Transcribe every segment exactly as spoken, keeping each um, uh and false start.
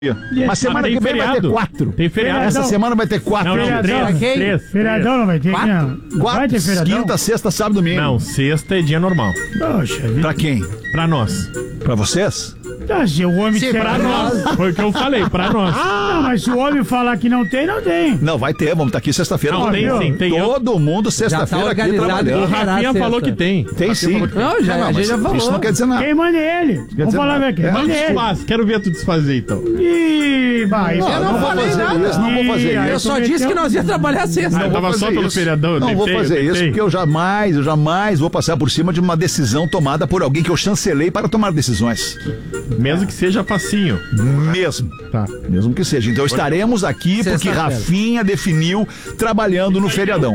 Mas semana que vem vai ter quatro. Tem feriado. Essa semana vai ter quatro. Não, não, três, Três, três. Feriadão não vai ter, Quatro? não. Não vai Quatro, ter feriadão. quinta, sexta, sábado, domingo. Não, sexta é dia normal. Poxa vida. Pra quem? Pra nós. Pra vocês? Ah, se o homem Sim, disser- pra nós. Foi o que eu falei, pra nós. Não, mas se o homem falar que não tem, não tem. Não, vai ter. Vamos estar aqui sexta-feira. Não, tem viu? sim, tem. Eu- Todo mundo sexta-feira aqui organizado. O trabalhando. Rafinha Será falou sexta? que tem. Tem sim. Não, já- a gente mas já falou. Isso não quer dizer nada. Quem manda é ele. Vamos dizer falar nada. aqui. É. Manda Não ele. desfaz, quero ver tu desfazer então. Ih, vai. Não, vai. não, vou falei fazer nada. isso, não vou fazer Ih, aí isso. Eu só tu disse meteu- que nós ia trabalhar sexta. Ah, Não vou tava fazer só pelo isso. feriadão, eu Não vou tentei, fazer eu isso, tentei. porque eu jamais, eu jamais vou passar por cima de uma decisão tomada por alguém que eu chancelei para tomar decisões. Mesmo que seja facinho. Mesmo. Tá. Mesmo que seja. Então estaremos aqui porque Sexta-feira. Rafinha definiu trabalhando no feriadão.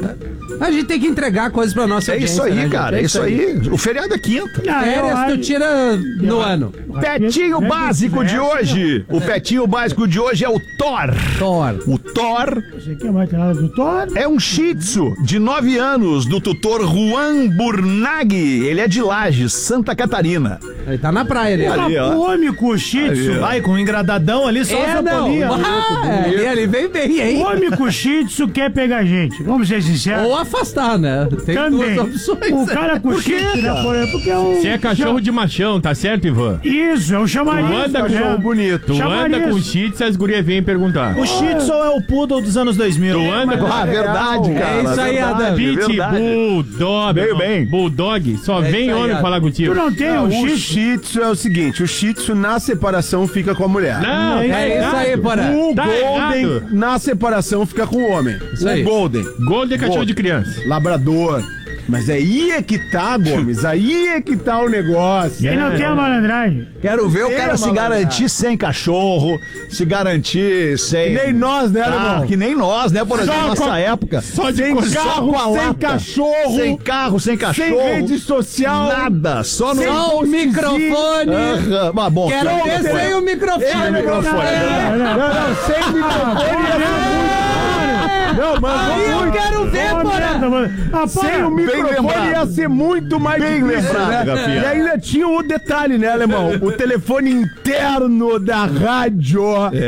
A gente tem que entregar coisas pra nossa É isso audiência, aí, né, cara. É gente? isso aí. O feriado é quinta. Ah, eu Férias tu acho- tira no ano. Petinho é básico de diverso, hoje. O petinho básico de hoje é o Thor. Thor. O Thor Você quer mais nada do Thor? é um shih tzu de nove anos do tutor Juan Burnaghi. Ele é de Lages, Santa Catarina. Ele tá na praia ali. Ali, ó. O homem com shih tzu. Ali, ó. Vai com um engradadão ali, só É, essa não. bolinha. Ah, ali, ali vem bem, O hein? homem com shih tzu quer pegar gente. Vamos ser sinceros. Ou afastar, né? Tem Também. duas opções. O cara com shih tzu, né, por exemplo, porque é um... Você é cachorro de machão, tá certo, Ivan? Isso, é um Tu chamariz. anda com né? cachorro bonito. Tu Chamariz. anda com shih tzu, as gurias vêm perguntar. O Shih Tzu é o poodle dos anos dois mil. Tu anda com... Ah, verdade, cara. É isso aí, verdade, Adam. verdade. Pitbull, Dog, Veio bem. Bulldog, só É vem isso aí, homem Adam. falar contigo. Tu não tem Não, um o shih tzu? shih tzu é o seguinte, o shih tzu na separação fica com a mulher. Não, É tá isso aí, errado. Porã. O Tá Golden errado. na separação fica com o homem. Isso o aí. Golden, Golden é cachorro de criança. labrador. Mas aí é que tá, Gomes, aí é que tá o negócio. Ele não tem a malandragem. Quero ver o cara se garantir sem cachorro, se garantir sem. Nem nós, né, Ah, irmão? que nem nós, né, por exemplo, Só nossa com- época. Só de Sem coisa. carro, com a sem lata. cachorro, Sem carro, sem sem cachorro. rede social. Nada, só no. Sem Só o postzinho. microfone. Aham, mas bom, Quero só o ver microfone. sem o microfone. Sem o microfone. É. Não, não, sem microfone ia ser muito. Não, mas Aí eu quero ver, Porã. Ah, sem para. o microfone lembrado. ia ser muito mais Bem difícil, lembrado, né? Rafinha. E ainda tinha o detalhe, né, alemão? O telefone interno da rádio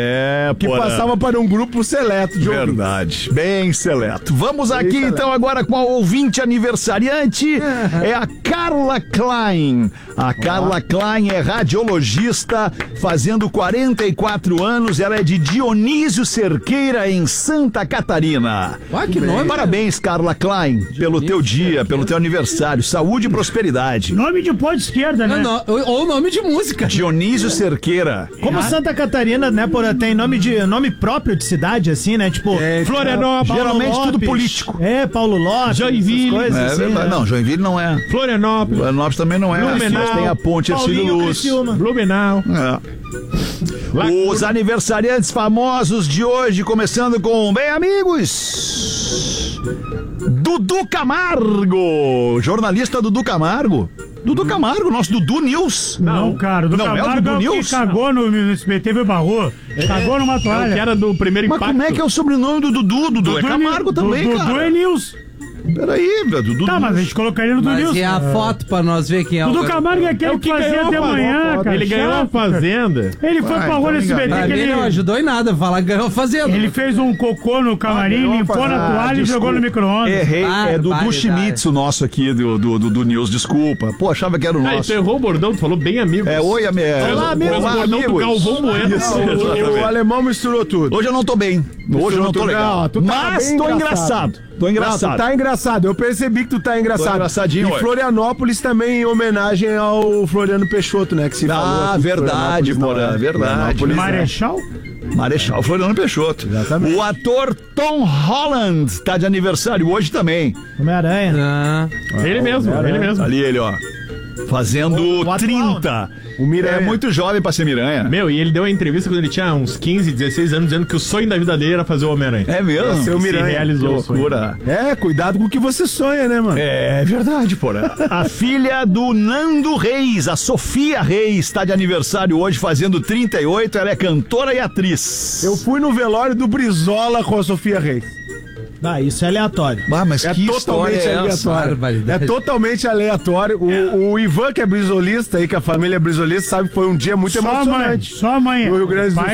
É, que porra. passava para um grupo seleto de ouvintes. Verdade, bem seleto. Vamos aqui seleto. então agora com a ouvinte aniversariante, é a Carla Klein. A Carla Klein é radiologista, fazendo quarenta e quatro anos, ela é de Dionísio Cerqueira, em Santa Catarina. Ah, que nome. Parabéns, Carla Klein, pelo teu dia, pelo teu aniversário. Saúde e prosperidade. Nome de pó de esquerda, né? Não, não, ou o nome de música. Dionísio Cerqueira. Como Santa Catarina, né, por tem nome de nome próprio de cidade, assim, né? Tipo, Florianópolis. Paulo geralmente tudo Lopes. político. É, Paulo Lopes. Joinville. essas coisas É assim, verdade. né? Não, Joinville não é. Florianópolis. Florianópolis também não é. Blumenau, Mas tem a ponte Ercílio Paulinho Luz. Criciúma. Blumenau. É. Os aniversariantes famosos de hoje, começando com, bem amigos, Dudu Camargo, jornalista Dudu Camargo. Dudu Camargo, nosso Dudu News. Não, cara. Do Não, é o Camargo Dudu é o que News? cagou no, no S B T e barrou. Cagou numa É o que toalha. era do primeiro Mas impacto. como é que é o sobrenome do Dudu? Dudu é Camargo também, Dudu cara. é News. Peraí, velho, Dudu Tá, mas a News. gente colocaria no do Mas News. e a foto pra nós ver quem é o... Dudu Camargo é aquele É o que que fazia ganhou até a fa- amanhã, cara. Ele ganhou a Chato, cara. fazenda. Ele foi Ah, pra rua então no S B T enganei. que Pra mim não ele... ajudou em nada. Falar ganhou fazendo. Ele fez um cocô no camarim, Ah, ganhou a limpou na fazenda. toalha e jogou no micro-ondas. Errei, é Dudu Barbaridade. Schmitz, o nosso aqui do, do, do, do News, desculpa. Pô, achava que era o Ah, tu nosso. errou o bordão, tu falou bem amigo. É, oi, ame... Olá, amigo. Olá, O bordão do amigos. Galvão Bueno. Isso, O, o exatamente. alemão misturou tudo. Hoje eu não tô bem. Hoje eu não tô tu- legal. não, tu tá Mas bem tô engraçado. engraçado. Tô Não, engraçado. tu tá engraçado. Eu percebi que tu tá engraçado. Tô engraçadinho E hoje. Florianópolis também em homenagem ao Floriano Peixoto, né? Que se falou Ah, aqui, verdade, Florianópolis não Porã, é. verdade. Florianópolis é. Marechal? Marechal Floriano Peixoto. Exatamente. O ator Tom Holland tá de aniversário hoje também. Homem-Aranha. Ah, Ele mesmo, ele mesmo. Ali ele, ó. Fazendo O- o atual, trinta. O Miranha. É muito jovem pra ser Miranha. Meu, e ele deu uma entrevista quando ele tinha uns quinze, dezesseis anos, dizendo que o sonho da vida dele era fazer o Homem-Aranha. É mesmo? Seu Se Miranha. realizou Que o sonho. loucura. É, cuidado com o que você sonha, né, mano? É verdade, porra. A filha do Nando Reis, a Sofia Reis, está de aniversário hoje, fazendo trinta e oito. Ela é cantora e atriz. Eu fui no velório do Brizola com a Sofia Reis. Ah, isso é aleatório. Ah, mas É que história totalmente é essa? aleatório. Barbaridade. É totalmente aleatório. O, o Ivan, que é brisolista aí, que a família é brisolista, sabe que foi um dia muito Só a mãe, emocionante. só a mãe. No Rio Grande do Pai